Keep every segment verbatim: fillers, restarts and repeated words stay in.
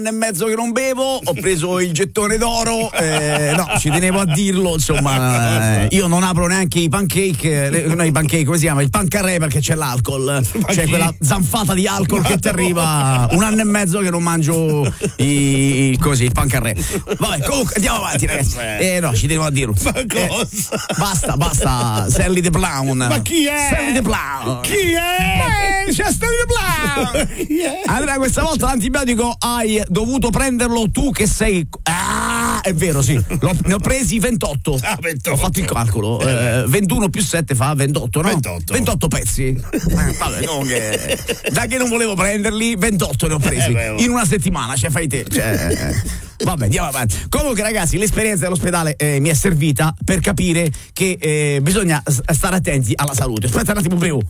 e mezzo che non bevo, ho preso il gettone d'oro, eh, no, ci tenevo a dirlo, insomma, eh, io non apro neanche i pancake, eh, no, i pancake, come si chiama? Il pancarré, perché c'è l'alcol, c'è quella zanfata di alcol che ti arriva, un anno e mezzo che non mangio i, così, il pancarré. Vabbè, comunque andiamo avanti, ragazzi. Eh no, ci tenevo a dirlo. Ma Eh, cosa? basta, basta, Sally the Brown. Ma chi è? Sally the Brown. Chi è? Eh, c'è Sally the Brown. Chi è? Andrea, questa volta l'antibiotico hai dovuto prenderlo tu che sei. Ah, è vero, sì. L'ho, ne ho presi ventotto. Ah, ventotto. Ho fatto il calcolo. Eh, ventuno più sette fa ventotto, no? ventotto. ventotto pezzi. Eh, vabbè, comunque, da che non volevo prenderli, ventotto ne ho presi. Eh, in una settimana, cioè fai te. Cioè, vabbè, andiamo avanti. Comunque, ragazzi, l'esperienza dell'ospedale eh, mi è servita per capire che eh, bisogna s- stare attenti alla salute. Aspetta un attimo, bevo.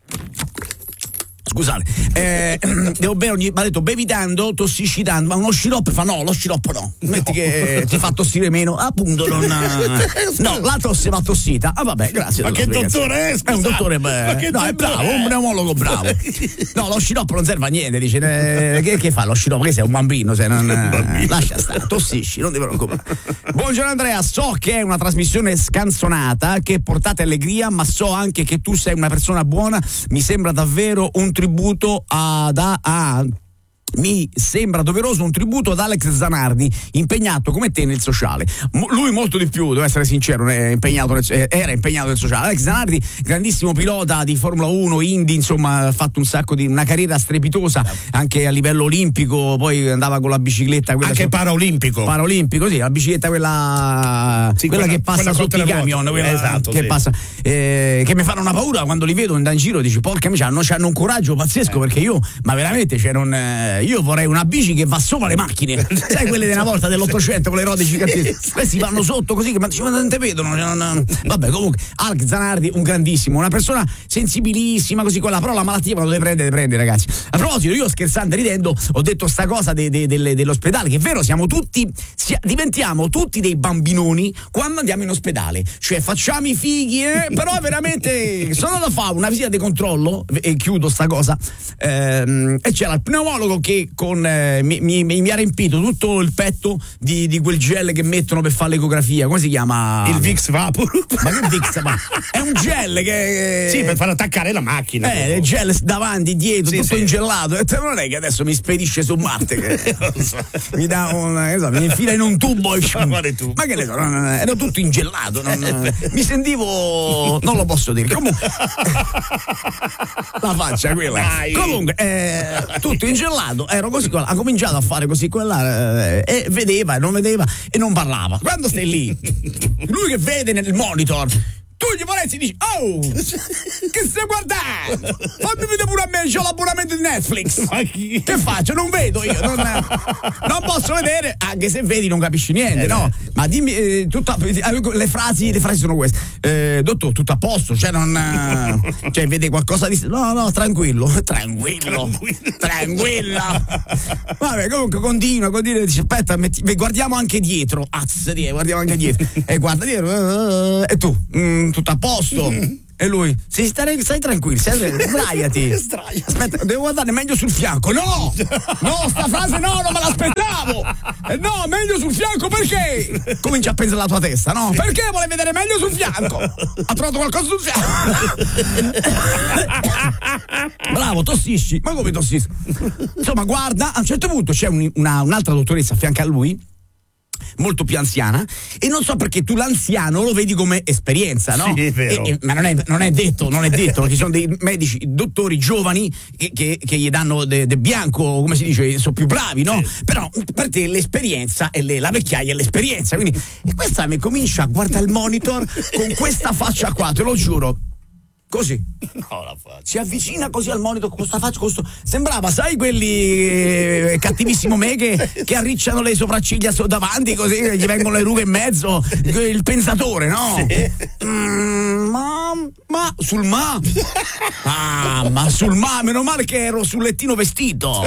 Scusate, eh, devo bere ogni. Mi ha detto bevi tanto, tossisci tanto, ma uno sciroppo fa no, lo sciroppo no. Metti che ti fa tossire meno, appunto non. No, la tosse va tossita. Ah vabbè, grazie. Ma che dottore è? È un dottore, beh, Ma che no, è dottore bravo, è? un pneumologo bravo. No, lo sciroppo non serve a niente, dice. Eh, che, che fa lo sciroppo? Che sei un bambino, se non. Eh, lascia stare, tossisci, non ti preoccupare. Buongiorno Andrea, so che è una trasmissione scanzonata, che portate allegria, ma so anche che tu sei una persona buona. Mi sembra davvero un tributo ad a, a mi sembra doveroso un tributo ad Alex Zanardi, impegnato come te nel sociale. Mo, lui molto di più, devo essere sincero, è impegnato nel, eh, era impegnato nel sociale. Alex Zanardi, grandissimo pilota di Formula uno, Indy, insomma, ha fatto un sacco di una carriera strepitosa anche a livello olimpico, poi andava con la bicicletta quella Anche su, paraolimpico. paraolimpico, sì, la bicicletta quella, Sì, quella, quella- che passa quella sotto i sotto le camion, ruote. quella Esatto, che sì. passa, eh, che mi fanno una paura quando li vedo in giro, dici porca miseria, hanno, hanno un coraggio pazzesco, perché io, ma veramente, cioè non, eh, io vorrei una bici che va sopra le macchine, sai, quelle della volta dell'Ottocento con le rode gigantesche, questi vanno sotto così che ma, ma non te vedono, non, non. Vabbè, comunque Alex Zanardi un grandissimo, una persona sensibilissima così, quella, però la malattia quando le prende, le prende, ragazzi. A proposito, io scherzando e ridendo ho detto sta cosa de, de, de, dell'ospedale, che è vero, siamo tutti sia, diventiamo tutti dei bambinoni quando andiamo in ospedale, cioè facciamo i fighi, eh? Però veramente sono andato a fare una visita di controllo e chiudo sta cosa, ehm, e c'era il pneumologo che con eh, mi, mi, mi ha riempito tutto il petto di, di quel gel che mettono per fare l'ecografia, come si chiama? Il Vicks Vapor. Ma che Vicks? Ma è un gel che Sì, per far attaccare la macchina. eh, il gel davanti, dietro, Sì, tutto sì. ingellato. E te non è che adesso mi spedisce su Marte, che mi dà un, che so, mi infila in un tubo e Ma quale tubo? ma che ne so, non- non- ero tutto ingellato, non- mi sentivo, non lo posso dire. Comunque la faccia quella. Dai. Comunque eh, tutto ingelato, ero così, ha cominciato a fare così quella, eh, e vedeva e non vedeva e non parlava. Quando stai lì, lui che vede nel monitor, tu gli vorresti dici, oh, che stai guardando? Fammi vedere pure a me, c'ho l'abbonamento di Netflix. Ma chi? Che faccio? Non vedo io, non, non posso vedere, anche se vedi non capisci niente, Eh, no? Ma dimmi, eh, tutta, le frasi, le frasi sono queste. Eh, dottor, tutto a posto, cioè non, eh, cioè vede qualcosa di, no, no, tranquillo, tranquillo, tranquillo. Vabbè, comunque continua, continua, dice, aspetta, metti, guardiamo anche dietro, azz, guardiamo anche dietro, e guarda dietro, eh, e tu, mm, tutto a posto? E lui, sì, stai, stai tranquillo, stai, sdraiati. Sdraiati. Aspetta, devo guardare meglio sul fianco. No! No, sta frase no, non me l'aspettavo! Eh, no, meglio sul fianco perché? Comincia a pensare alla tua testa, no? Perché vuole vedere meglio sul fianco? Ha trovato qualcosa sul fianco? Bravo, tossisci. Ma come tossisci? Insomma, guarda, a un certo punto c'è un, una, un'altra dottoressa a fianco a lui, molto più anziana, e non so perché tu l'anziano lo vedi come esperienza, no? Sì, è vero. E- e- ma non è, non è detto, non è detto, perché ci sono dei medici, dottori giovani che, che, che gli danno del de bianco, come si dice, sono più bravi, no? Sì. Però per te l'esperienza e le, la vecchiaia è l'esperienza, quindi e questa mi comincia a guardare il monitor con questa faccia qua, te lo giuro. Così No, la faccia. si avvicina così al monitor con questa faccia, con sto- sembrava, sai, quelli eh, cattivissimo me che, che arricciano le sopracciglia so- davanti così gli vengono le rughe in mezzo, il pensatore, no? Mm, ma, ma sul ma ah, ma sul ma meno male che ero sul lettino vestito.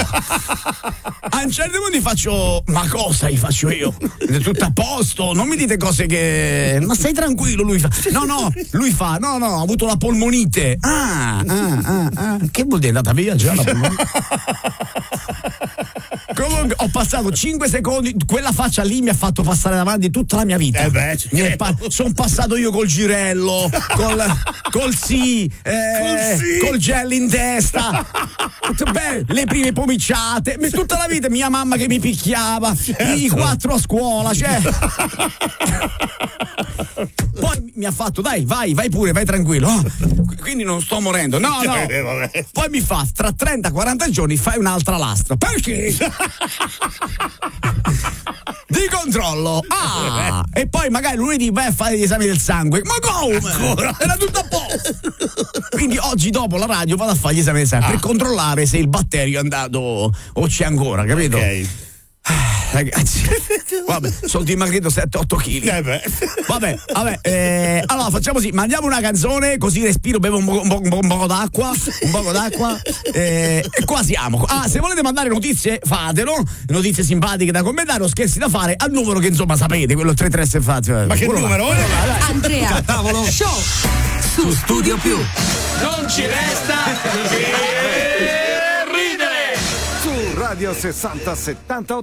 A un certo punto gli faccio, ma cosa gli faccio io? È tutto a posto, non mi dite cose che, ma stai tranquillo, lui fa, no no, lui fa, no no, ho avuto la polmonite. Ah, ah, ah, ah. Che vuol dire? È andata via già la polmonite? Comunque ho passato cinque secondi, quella faccia lì mi ha fatto passare davanti tutta la mia vita. Eh beh, certo. pa- sono passato io col girello, col, col sì, eh, Col sì. col gel in testa. Beh, le prime pomiciate, tutta la vita mia mamma che mi picchiava, Certo. i quattro a scuola, cioè. Poi mi ha fatto, dai, vai, vai pure, vai tranquillo. Oh, quindi non sto morendo. No, no. Eh, vabbè. Poi mi fa, tra trenta quaranta giorni fai un'altra lastra. Perché? Di controllo. Ah! E poi magari lunedì vai a fare gli esami del sangue. Ma come? Ancora? Era tutto a posto. Quindi oggi dopo la radio vado a fare gli esami del sangue Ah. per controllare se il batterio è andato o c'è ancora, capito? Ok. Ragazzi, vabbè, sono dimagrito sette otto chili. Eh beh. Vabbè, vabbè, eh, allora facciamo così, mandiamo una canzone così respiro, bevo un po', un po', un po', un po' d'acqua, un po' d'acqua eh, e qua siamo. Ah, se volete mandare notizie, fatelo, notizie simpatiche da commentare o scherzi da fare al numero che insomma sapete, quello tre tre sei fazio. Ma che numero? Eh? Andrea Tavolo. Show su Studio Più. Non ci resta che ridere. Su Radio sessanta settanta